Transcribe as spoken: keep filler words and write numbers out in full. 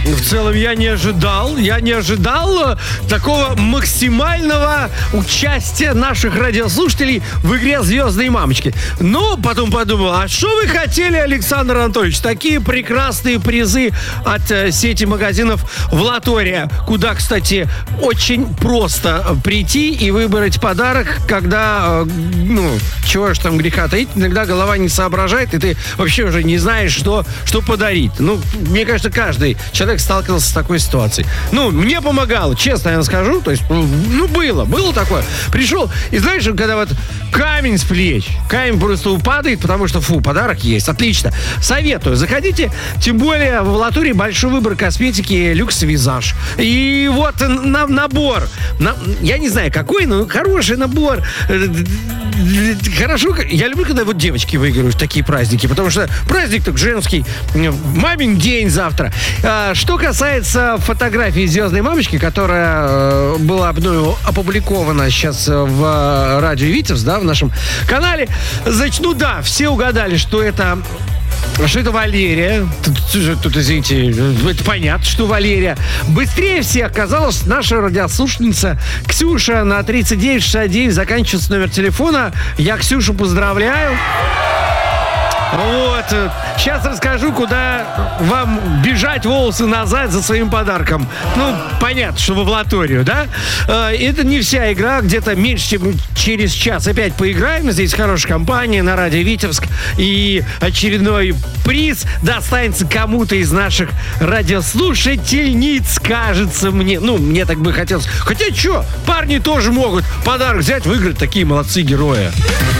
В целом я не ожидал, я не ожидал такого максимального участия наших радиослушателей в игре «Звездные мамочки». Но потом подумал, а что вы хотели, Александр Анатольевич? Такие прекрасные призы от э, сети магазинов «Влатория», куда, кстати, очень просто прийти и выбрать подарок, когда, э, ну, чего ж там греха таить, иногда голова не соображает, и ты вообще уже не знаешь, что, что подарить. Ну, мне кажется, каждый человек сталкивался с такой ситуацией. Ну, мне помогало, честно я скажу. То есть, ну, было, было такое. Пришел, и знаешь, когда вот камень с плеч, камень просто упадает, потому что, фу, подарок есть. Отлично. Советую, заходите. Тем более в «Влатории» большой выбор косметики «Люкс Визаж». И вот на, набор. На, я не знаю, какой, но хороший набор. Хорошо. Я люблю, когда вот девочки выигрывают в такие праздники, потому что праздник так женский. Мамин день завтра. Что касается фотографии «Звездной мамочки», которая была мною опубликована сейчас в радио Витебск, да, в нашем канале, значит, ну да, все угадали, что это... Что это Валерия. Тут, тут, извините, это понятно, что Валерия. Быстрее всех оказалась наша радиослушательница Ксюша на тридцать девять шестьдесят девять. Заканчивается номер телефона. Я Ксюшу поздравляю. Вот. Сейчас расскажу, куда вам бежать волосы назад за своим подарком. Ну, понятно, что в «Влаторию», да? Это не вся игра. Где-то меньше, чем через час опять поиграем. Здесь хорошая компания на радио Витебск. И очередной приз достанется кому-то из наших радиослушательниц, кажется мне. Ну, мне так бы хотелось. Хотя, что, парни тоже могут подарок взять, выиграть. Такие молодцы герои.